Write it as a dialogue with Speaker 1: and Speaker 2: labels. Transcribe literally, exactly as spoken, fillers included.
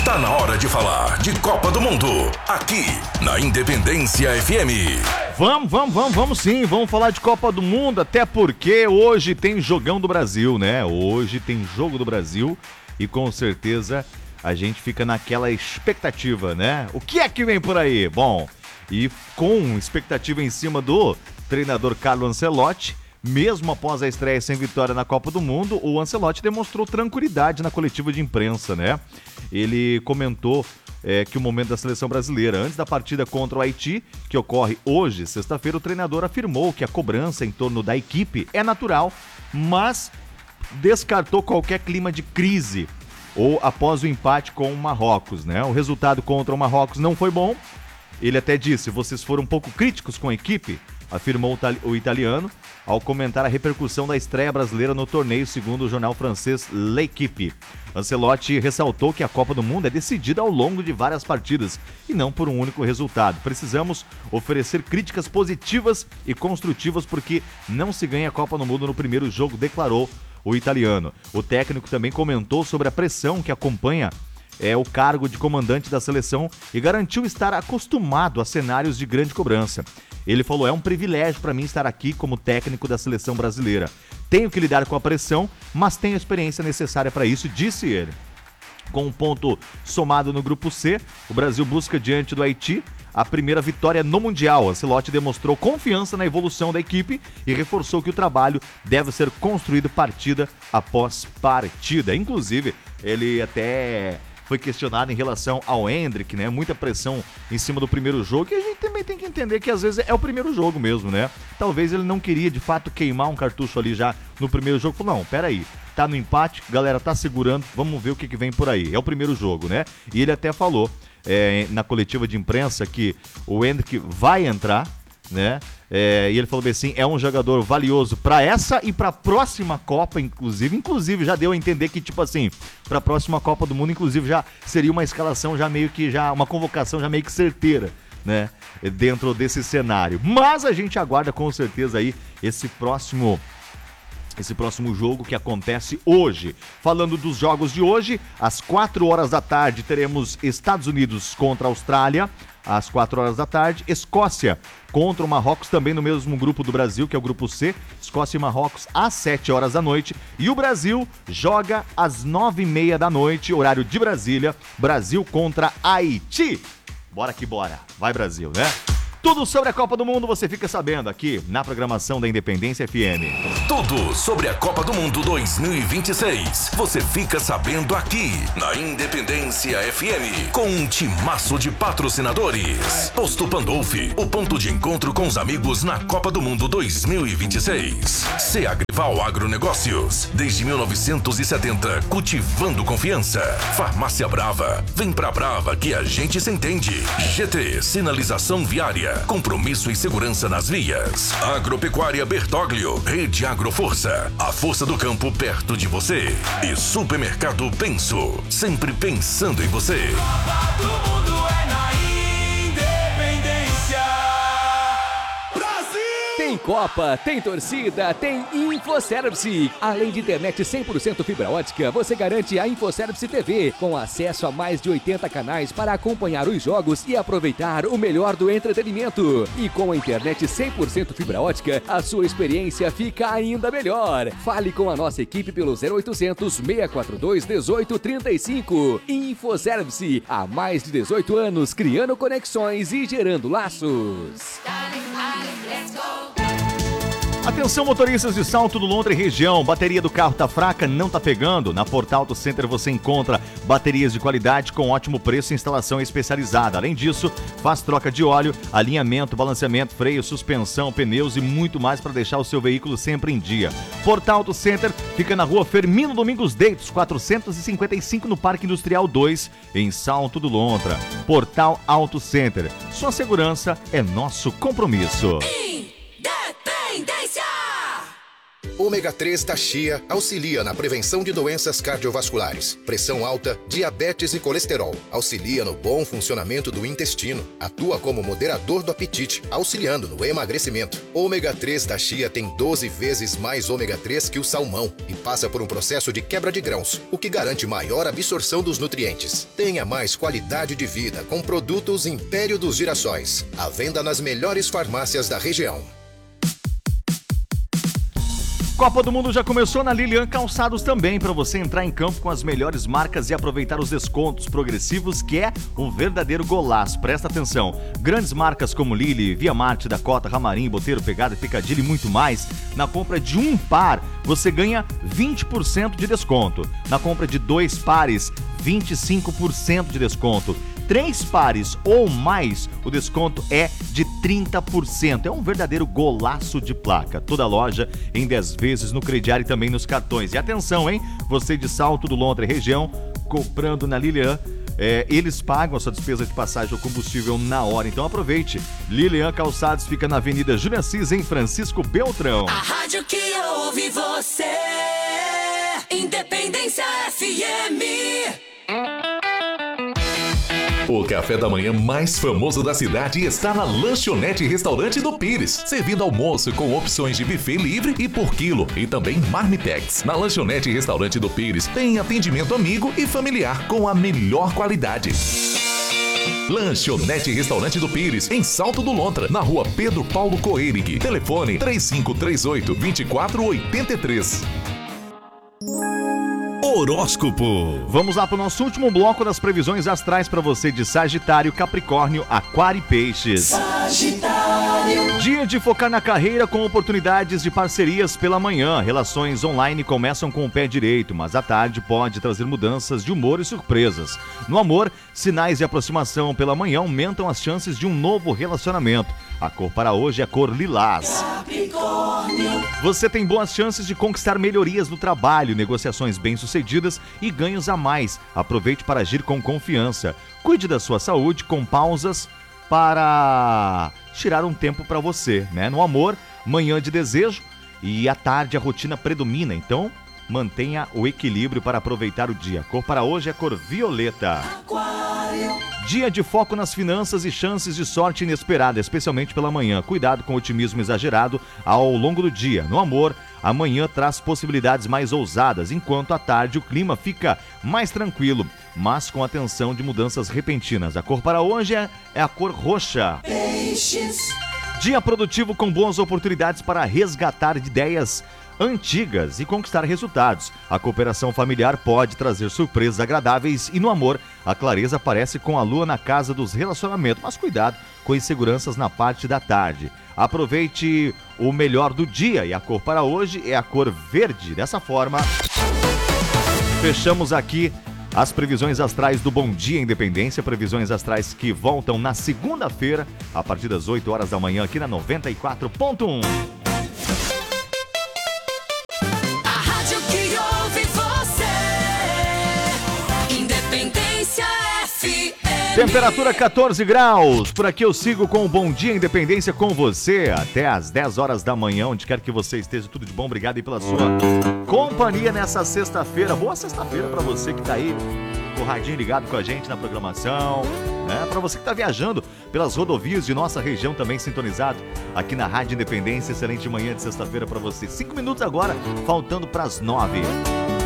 Speaker 1: Tá na hora de falar de Copa do Mundo, aqui na Independência F M.
Speaker 2: Vamos, vamos, vamos, vamos sim, vamos falar de Copa do Mundo, até porque hoje tem jogão do Brasil, né? Hoje tem jogo do Brasil e com certeza a gente fica naquela expectativa, né? O que é que vem por aí? Bom, e com expectativa em cima do treinador Carlo Ancelotti, mesmo após a estreia sem vitória na Copa do Mundo, o Ancelotti demonstrou tranquilidade na coletiva de imprensa, né? Ele comentou é, que o momento da seleção brasileira, antes da partida contra o Haiti, que ocorre hoje, sexta-feira, o treinador afirmou que a cobrança em torno da equipe é natural, mas descartou qualquer clima de crise ou após o empate com o Marrocos, né? O resultado contra o Marrocos não foi bom. Ele até disse, vocês foram um pouco críticos com a equipe, afirmou o italiano, ao comentar a repercussão da estreia brasileira no torneio, segundo o jornal francês L'Équipe. Ancelotti ressaltou que a Copa do Mundo é decidida ao longo de várias partidas e não por um único resultado. Precisamos oferecer críticas positivas e construtivas porque não se ganha a Copa do Mundo no primeiro jogo, declarou o italiano. O técnico também comentou sobre a pressão que acompanha é o cargo de comandante da seleção e garantiu estar acostumado a cenários de grande cobrança. Ele falou, é um privilégio para mim estar aqui como técnico da seleção brasileira. Tenho que lidar com a pressão, mas tenho a experiência necessária para isso, disse ele. Com um ponto somado no grupo C, o Brasil busca diante do Haiti a primeira vitória no Mundial. Ancelotti demonstrou confiança na evolução da equipe e reforçou que o trabalho deve ser construído partida após partida. Inclusive, ele até foi questionado em relação ao Endrick, né? Muita pressão em cima do primeiro jogo, e a gente também tem que entender que às vezes é o primeiro jogo mesmo, né? Talvez ele não queria de fato queimar um cartucho ali já no primeiro jogo. Falou, não, peraí, tá no empate, galera tá segurando, vamos ver o que, que vem por aí. É o primeiro jogo, né? E ele até falou é, na coletiva de imprensa que o Endrick vai entrar, né? É, e ele falou bem assim, é um jogador valioso para essa e para a próxima Copa, inclusive, inclusive já deu a entender que, tipo assim, para a próxima Copa do Mundo, inclusive, já seria uma escalação já meio que, já uma convocação já meio que certeira, né, dentro desse cenário. Mas a gente aguarda com certeza aí esse próximo... Esse próximo jogo que acontece hoje. Falando dos jogos de hoje, às quatro horas da tarde teremos Estados Unidos contra a Austrália. Às quatro horas da tarde, Escócia contra o Marrocos, também no mesmo grupo do Brasil, que é o grupo C. Escócia e Marrocos às sete horas da noite. E o Brasil joga às nove e meia da noite, horário de Brasília. Brasil contra Haiti. Bora que bora. Vai Brasil, né? Tudo sobre a Copa do Mundo você fica sabendo aqui na programação da Independência F M.
Speaker 1: Tudo sobre a Copa do Mundo dois mil e vinte e seis. Você fica sabendo aqui na Independência F M. Com um timaço de patrocinadores. Posto Pandolfi, o ponto de encontro com os amigos na Copa do Mundo dois mil e vinte e seis. C Agrival Agronegócios. Desde mil novecentos e setenta, cultivando confiança. Farmácia Brava. Vem pra Brava que a gente se entende. G T, sinalização viária. Compromisso e segurança nas vias. Agropecuária Bertoglio, Rede Agroforça, a força do campo perto de você. E Supermercado Penso, sempre pensando em você.
Speaker 3: Copa do Mundo é na Independência. Brasil!
Speaker 4: Tem Copa, tem torcida, tem InfoService. Além de internet cem por cento fibra ótica, você garante a InfoService T V, com acesso a mais de oitenta canais para acompanhar os jogos e aproveitar o melhor do entretenimento. E com a internet cem por cento fibra ótica, a sua experiência fica ainda melhor. Fale com a nossa equipe pelo zero oitocentos, seis quatro dois, um oito três cinco. InfoService, há mais de dezoito anos, criando conexões e gerando laços.
Speaker 2: Atenção motoristas de Salto do Londres região, bateria do carro tá fraca, não tá pegando? Na Portal Auto Center você encontra baterias de qualidade com ótimo preço e instalação especializada. Além disso, faz troca de óleo, alinhamento, balanceamento, freio, suspensão, pneus e muito mais para deixar o seu veículo sempre em dia. Portal Auto Center fica na rua Fermino Domingos Deitos, quatrocentos e cinquenta e cinco no Parque Industrial dois, em Salto do Lontra. Portal Auto Center, sua segurança é nosso compromisso.
Speaker 3: Independência!
Speaker 5: Ômega três da chia auxilia na prevenção de doenças cardiovasculares, pressão alta, diabetes e colesterol. Auxilia no bom funcionamento do intestino. Atua como moderador do apetite, auxiliando no emagrecimento. Ômega três da chia tem doze vezes mais ômega três que o salmão e passa por um processo de quebra de grãos, o que garante maior absorção dos nutrientes. Tenha mais qualidade de vida com produtos Império dos Girassóis. À venda nas melhores farmácias da região.
Speaker 2: Copa do Mundo já começou na Lilian Calçados também, para você entrar em campo com as melhores marcas e aproveitar os descontos progressivos, que é um verdadeiro golaço. Presta atenção, grandes marcas como Lili, Via Marte, Dakota, Ramarim, Boteiro, Pegada, Picadilly e muito mais. Na compra de um par, você ganha vinte por cento de desconto. Na compra de dois pares, vinte e cinco por cento de desconto. Três pares ou mais, o desconto é de trinta por cento. É um verdadeiro golaço de placa. Toda loja em dez vezes no crediário e também nos cartões. E atenção, hein? Você de Salto do Lontra e região, comprando na Lilian, é, eles pagam a sua despesa de passagem ou combustível na hora. Então aproveite. Lilian Calçados fica na Avenida Júlia Assis, em Francisco Beltrão.
Speaker 3: A rádio que ouve você, Independência F M.
Speaker 1: O café da manhã mais famoso da cidade está na Lanchonete Restaurante do Pires, servindo almoço com opções de buffet livre e por quilo e também marmitex. Na Lanchonete Restaurante do Pires tem atendimento amigo e familiar com a melhor qualidade. Lanchonete Restaurante do Pires, em Salto do Lontra, na rua Pedro Paulo Coerig. Telefone três cinco três oito, dois quatro oito três.
Speaker 2: Horóscopo. Vamos lá para o nosso último bloco das previsões astrais para você de Sagitário, Capricórnio, Aquário e Peixes.
Speaker 3: Sagitário.
Speaker 2: Dia de focar na carreira com oportunidades de parcerias pela manhã. Relações online começam com o pé direito, mas à tarde pode trazer mudanças de humor e surpresas. No amor, sinais de aproximação pela manhã aumentam as chances de um novo relacionamento. A cor para hoje é a cor lilás.
Speaker 3: Capricórnio.
Speaker 2: Você tem boas chances de conquistar melhorias no trabalho, negociações bem-sucedidas e ganhos a mais. Aproveite para agir com confiança. Cuide da sua saúde com pausas para tirar um tempo para você, né? No amor, manhã de desejo e à tarde a rotina predomina, então mantenha o equilíbrio para aproveitar o dia. A cor para hoje é a cor violeta.
Speaker 3: Aquário.
Speaker 2: Dia de foco nas finanças e chances de sorte inesperada, especialmente pela manhã. Cuidado com o otimismo exagerado ao longo do dia. No amor, amanhã traz possibilidades mais ousadas, enquanto à tarde o clima fica mais tranquilo, mas com atenção de mudanças repentinas. A cor para hoje é, é a cor roxa.
Speaker 3: Peixes.
Speaker 2: Dia produtivo com boas oportunidades para resgatar ideias antigas e conquistar resultados. A cooperação familiar pode trazer surpresas agradáveis e no amor, a clareza aparece com a lua na casa dos relacionamentos, mas cuidado com inseguranças na parte da tarde. Aproveite o melhor do dia e a cor para hoje é a cor verde. Dessa forma, fechamos aqui as previsões astrais do Bom Dia Independência, previsões astrais que voltam na segunda-feira, a partir das oito horas da manhã, aqui na noventa e quatro ponto um. Temperatura catorze graus, por aqui eu sigo com o Bom Dia Independência com você até às dez horas da manhã, onde quer que você esteja, tudo de bom, obrigado aí pela sua companhia nessa sexta-feira. Boa sexta-feira para você que tá aí com o radinho ligado com a gente na programação, né? Para você que tá viajando pelas rodovias de nossa região também sintonizado aqui na Rádio Independência, excelente manhã de sexta-feira para você. Cinco minutos agora, faltando para as nove.